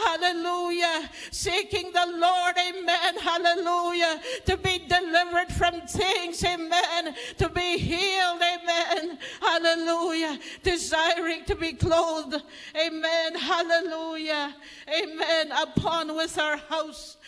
hallelujah, seeking the Lord, amen, hallelujah, to be delivered from things, amen, to be healed, amen, hallelujah, desiring to be clothed, amen, hallelujah, amen, upon with our house,